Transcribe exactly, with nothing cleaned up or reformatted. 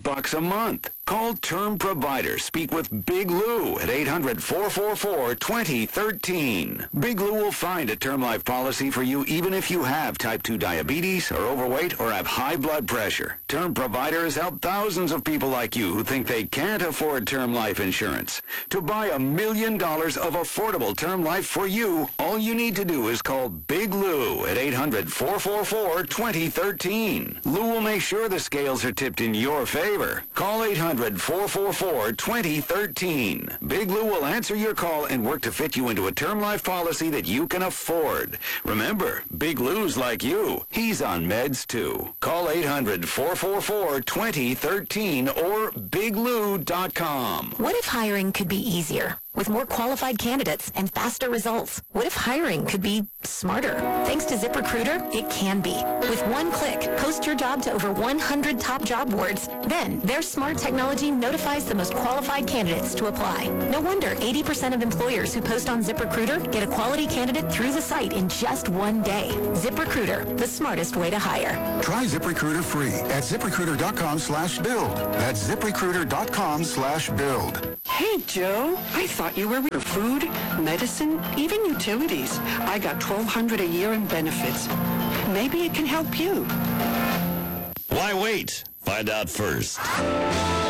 bucks a month. Call Term Provider. Speak with Big Lou at eight hundred, four four four, two zero one three. Big Lou will find a term life policy for you even if you have type two diabetes, are overweight, or have high blood pressure. Term Provider has helped thousands of people like you who think they can't afford term life insurance. To buy a million dollars of affordable term life for you, all you need to do is call Big Lou at eight hundred, four four four, two zero one three. Lou will make sure the scales are tipped in your favor. Call eight hundred, four four four, two zero one three. Big Lou will answer your call and work to fit you into a term life policy that you can afford. Remember, Big Lou's like you. He's on meds too. Call eight hundred, four four four, two zero one three or big lou dot com. What if hiring could be easier? With more qualified candidates and faster results? What if hiring could be smarter? Thanks to ZipRecruiter, it can be. With one click, post your job to over one hundred top job boards. Then, their smart technology notifies the most qualified candidates to apply. No wonder eighty percent of employers who post on ZipRecruiter get a quality candidate through the site in just one day. ZipRecruiter, the smartest way to hire. Try ZipRecruiter free at ZipRecruiter.com slash build. That's ZipRecruiter.com slash build. Hey, Joe, I thought you were for food, medicine, even utilities. I got twelve hundred dollars a year in benefits. Maybe it can help you. Why wait? Find out first.